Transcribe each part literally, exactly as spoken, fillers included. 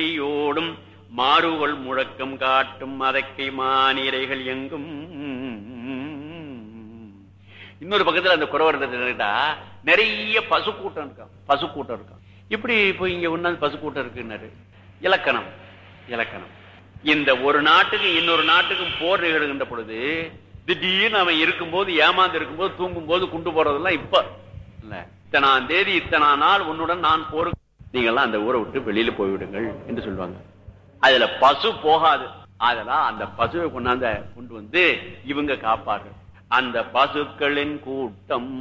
எழிலியோடும் மாறுகொள் முழக்கம் காட்டும் அதக்கை மானிரைகள் எங்கும். இன்னொரு பக்கத்துல அந்த குறவர்கிட்ட நிறைய பசு கூட்டம் இருக்கான், பசு கூட்டம் இருக்கான். இப்படி இப்போ இங்க ஒன்னாந்து பசு கூட்டம் இருக்குன்னாரு. இலக்கணம் இலக்கணம் இந்த ஒரு நாட்டுக்கு இன்னொரு நாட்டுக்கும் போர் நிகழ்கின்ற பொழுது திடீர்னு அவன் இருக்கும்போது ஏமாந்து இருக்கும்போது தூங்கும் போது குண்டு போறதெல்லாம் இப்ப இல்ல. இத்தனாம் தேதி இத்தனா நாள் உன்னுடன் நான் போரு, நீங்கெல்லாம் அந்த ஊரை விட்டு வெளியில போய்விடுங்கள் என்று சொல்லுவாங்க. அதுல பசு போகாது. அதெல்லாம் அந்த பசுவை கொண்டாந்த கொண்டு வந்து இவங்க காப்பார்கள். அந்த பசுக்களின் கூட்டம்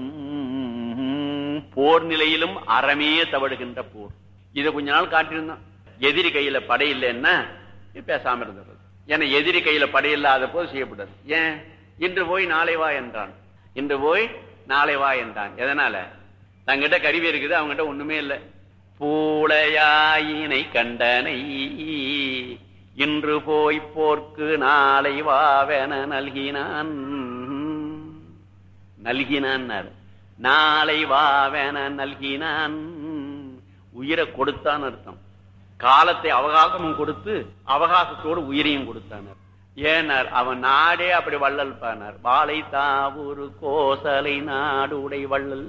போர் நிலையிலும் அறமே தவடுகின்ற போர். இதை கொஞ்ச நாள் காட்டியிருந்தான். எதிரி கையில படை இல்லைன்னா பேசாம இருந்தது. ஏன்னா எதிரி கையில படை இல்லாத போது செய்யப்பட்டது. ஏன் இன்று போய் நாளை வா என்றான், இன்று போய் நாளை வா என்றான். எதனால? தங்கிட்ட கருவி இருக்குது, அவங்ககிட்ட ஒண்ணுமே இல்லை. பூளையாயினை கண்டனை இன்று போய் போர்க்கு நாளை வாவென நல்கினான். நல்கினான் நாளை வாவென நல்கினான். உயிரை கொடுத்தான் அர்த்தம். காலத்தை அவகாசமும் கொடுத்து அவகாசத்தோடு உயிரையும் கொடுத்தானர். ஏனார் அவன் நாடே அப்படி வள்ளல் பானார். வாழை தாவூரு கோசலை நாடு உடை வள்ளல்.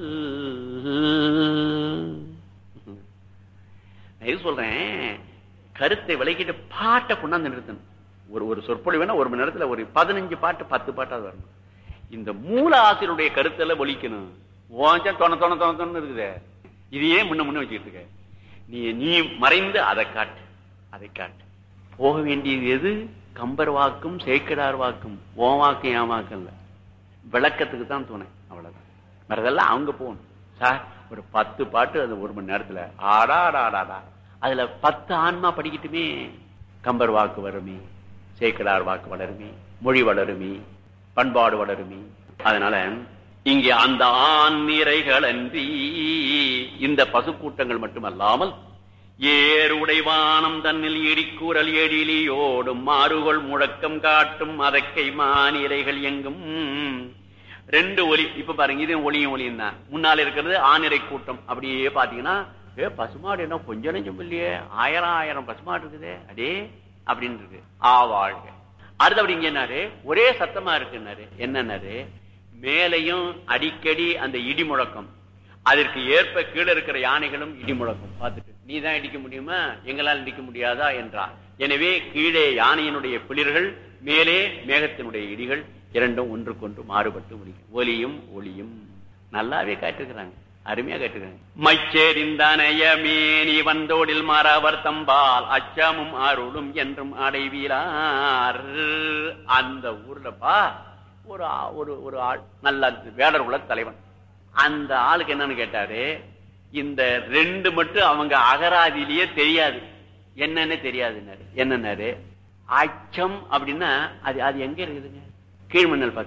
நான் சொல்றேன், கருத்தை விளக்கிட்டு பாட்டை கொண்டாந்து நிறுத்தணும். ஒரு ஒரு சொற்பொழிவுனா ஒரு மணி நேரத்துல ஒரு பதினஞ்சு பாட்டு பத்து பாட்டாவது வரணும். இந்த மூல ஆசிரியருடைய கருத்தெல்லாம் ஒழிக்கணும். ஓஞ்சா தொண தொண தொண தொண்ணு இருக்குது. இதையே முன்ன முன்ன வச்சுக்கிட்டு இருக்க. நீ நீ மறைந்து அதை காட்டு, அதை காட்டு. போக வேண்டியது எது? கம்பர் வாக்கும் சேக்கிடார் வாக்கும். ஓ வாக்கும் என் வாக்கும் இல்ல, விளக்கத்துக்கு தான் துணை. அவ்வளவுதான். மறதெல்லாம் அவங்க போகணும். சார் ஒரு பத்து பாட்டு அது ஒரு மணி நேரத்துல ஆடாடாடாடா. அதுல பத்து ஆன்மா படிக்கட்டுமே. கம்பர் வாக்கு வருமே, சேக்கிடார் வாக்கு வளருமே, மொழி வளருமே, பண்பாடு வளருமே. அதனால இங்கே அந்த ஆண் நிறைகள் அன்றி இந்த பசு கூட்டங்கள் மட்டுமல்லாமல் ஏறுடைவானம் தன்னில் இடிக்கூறல் எழிலியோடும் மாறுகொள் முழக்கம் காட்டும் அதக்கை மானிரைகள் எங்கும். ரெண்டு ஒலி. இப்ப பாருங்க, இது ஒளியும் ஒளியும் தான். முன்னால இருக்கிறது ஆணிரை கூட்டம். அப்படியே பாத்தீங்கன்னா ஏ பசுமாடு என்ன கொஞ்சம் நெஞ்சம் இல்லையே, ஆயிரம் ஆயிரம் பசுமாடு இருக்குதே அடே அப்படின்னு இருக்கு. ஆவாழ்க. அடுத்தபடி இங்க என்னாரு, ஒரே சத்தமா இருக்குன்னாரு. என்னன்னாரு, மேலையும் அடிக்கடி அந்த இடி முழக்கம், அதற்கு ஏற்ப கீழே இருக்கிற யானைகளும் இடி முழக்கம் பார்த்துட்டு நீ தான் இடிக்க முடியுமா, எங்களால் இடிக்க முடியாதா என்றார். எனவே கீழே யானையினுடைய பிளிர்கள், மேலே மேகத்தினுடைய இடிகள், இரண்டும் ஒன்றுக்கொன்று மாறுபட்டு முடிக்கும். ஒலியும் ஒளியும் நல்லாவே காட்டிருக்கிறாங்க, அருமையா காட்டுகிறாங்க. மைச்சேரிந்தனைய மேனி வந்தோடில் மறவர் தம்பால் அச்சமும் அருளும் என்றும் அடைவீரார். அந்த ஊர்லப்பா ஒரு ஒரு ஒரு ஆள் நல்ல வேடர் குல தலைவன். அந்த ஆளுக்கு என்னன்னு கேட்டாரு, இந்த ரெண்டு மட்டும் அவங்க அகராதியிலேயே தெரியாது, என்னன்னு தெரியாதுன்னாரு. என்னன்னாரு, அச்சம் அப்படின்னா அது அது எங்க இருக்குதுங்க? கீழ்மண்ணல் பக்கம்.